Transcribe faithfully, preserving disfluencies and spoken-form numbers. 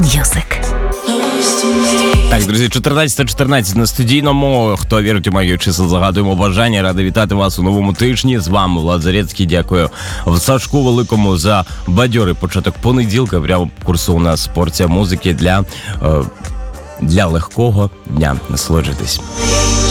Music. Так, друзі, чотирнадцята чотирнадцять на студійному. Хто вірить у магію чисел, загадуємо бажання. Радий вітати вас у новому тижні. З вами Влад Зарецький. Дякую Сашку Великому за бадьорий початок понеділка. Прямо в курсу у нас порція музики для, для легкого дня. Насолоджуйтесь.